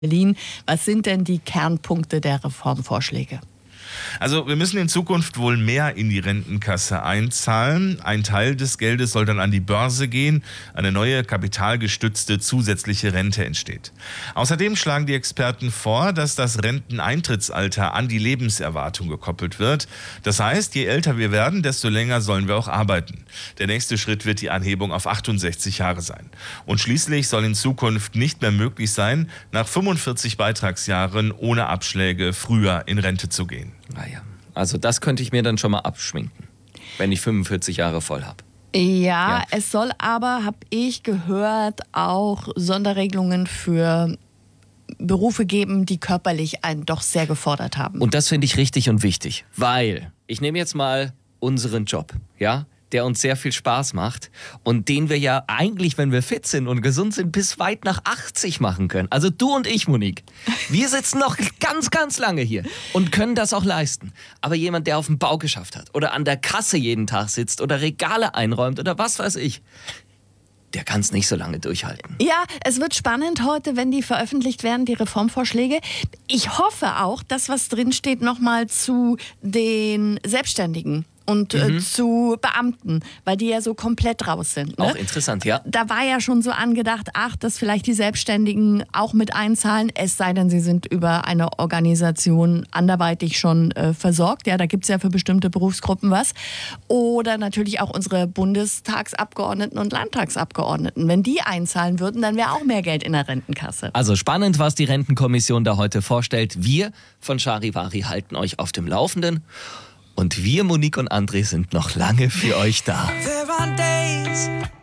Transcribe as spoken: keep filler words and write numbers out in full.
Berlin. Was sind denn die Kernpunkte der Reformvorschläge? Also wir müssen in Zukunft wohl mehr in die Rentenkasse einzahlen. Ein Teil des Geldes soll dann an die Börse gehen. Eine neue kapitalgestützte zusätzliche Rente entsteht. Außerdem schlagen die Experten vor, dass das Renteneintrittsalter an die Lebenserwartung gekoppelt wird. Das heißt, je älter wir werden, desto länger sollen wir auch arbeiten. Der nächste Schritt wird die Anhebung auf achtundsechzig Jahre sein. Und schließlich soll in Zukunft nicht mehr möglich sein, nach fünfundvierzig Beitragsjahren ohne Abschläge früher in Rente zu gehen. Naja, also das könnte ich mir dann schon mal abschminken, wenn ich fünfundvierzig Jahre voll habe. Ja, Ja. es soll aber, habe ich gehört, auch Sonderregelungen für Berufe geben, die körperlich einen doch sehr gefordert haben. Und das finde ich richtig und wichtig, weil ich nehme jetzt mal unseren Job, ja, der uns sehr viel Spaß macht und den wir ja eigentlich, wenn wir fit sind und gesund sind, bis weit nach achtzig machen können. Also du und ich, Monique, wir sitzen noch ganz, ganz lange hier und können das auch leisten. Aber jemand, der auf dem Bau geschafft hat oder an der Kasse jeden Tag sitzt oder Regale einräumt oder was weiß ich, der kann es nicht so lange durchhalten. Ja, es wird spannend heute, wenn die veröffentlicht werden, die Reformvorschläge. Ich hoffe auch, dass was drinsteht nochmal zu den Selbstständigen und Mhm. äh, zu Beamten, weil die ja so komplett raus sind. Ne? Auch interessant, ja. Da war ja schon so angedacht, ach, dass vielleicht die Selbstständigen auch mit einzahlen, es sei denn, sie sind über eine Organisation anderweitig schon äh, versorgt. Ja, da gibt es ja für bestimmte Berufsgruppen was. Oder natürlich auch unsere Bundestagsabgeordneten und Landtagsabgeordneten. Wenn die einzahlen würden, dann wäre auch mehr Geld in der Rentenkasse. Also spannend, was die Rentenkommission da heute vorstellt. Wir von Charivari halten euch auf dem Laufenden. Und wir, Monique und André, sind noch lange für euch da. There are days